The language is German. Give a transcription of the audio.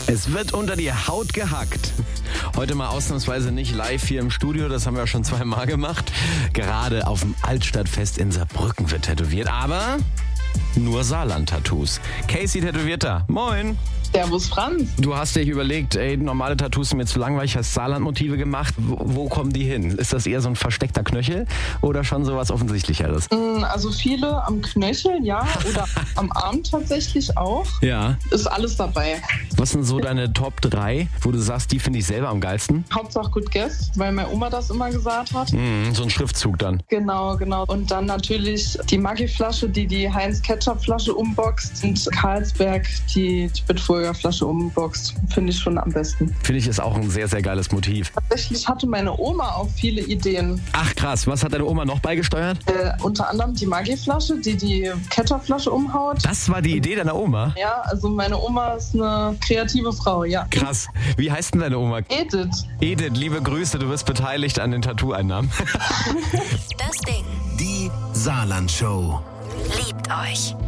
Es wird unter die Haut gehackt. Heute mal ausnahmsweise nicht live hier im Studio, das haben wir schon 2-mal gemacht. Gerade auf dem Altstadtfest in Saarbrücken wird tätowiert, aber nur Saarland-Tattoos. Casey tätowiert da. Moin. Servus Franz. Du hast dir überlegt, normale Tattoos sind mir zu langweilig, hast Saarland-Motive gemacht. Wo kommen die hin? Ist das eher so ein versteckter Knöchel oder schon sowas Offensichtlicheres? Also viele am Knöchel, ja, oder am Arm tatsächlich auch. Ja. Ist alles dabei. Was sind so deine Top 3, wo du sagst, die finde ich selber am geilsten? Hauptsache gut guessed, weil meine Oma das immer gesagt hat. So ein Schriftzug dann. Genau. Und dann natürlich die Maggi-Flasche, die Heinz-Ketchup-Flasche umboxt und Carlsberg, die Bitburger Flasche umboxt. Finde ich schon am besten. Finde ich ist auch ein sehr, sehr geiles Motiv. Tatsächlich hatte meine Oma auch viele Ideen. Ach krass, was hat deine Oma noch beigesteuert? Unter anderem die Maggi-Flasche, die Ketchup-Flasche umhaut. Das war die Idee deiner Oma? Ja, also meine Oma ist eine kreative Frau, ja. Krass. Wie heißt denn deine Oma? Edith. Edith, liebe Grüße, du wirst beteiligt an den Tattoo-Einnahmen. Das Ding. Die Saarland-Show. Liebt euch.